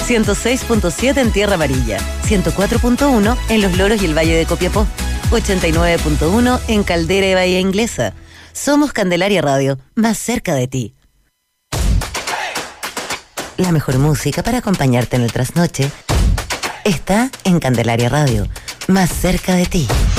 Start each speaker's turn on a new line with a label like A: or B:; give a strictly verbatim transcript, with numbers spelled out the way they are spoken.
A: ciento seis punto siete en Tierra Amarilla, ciento cuatro punto uno en Los Loros y el Valle de Copiapó, ochenta y nueve punto uno en Caldera y Bahía Inglesa. Somos Candelaria Radio, más cerca de ti. La mejor música para acompañarte en el trasnoche está en Candelaria Radio, más cerca de ti.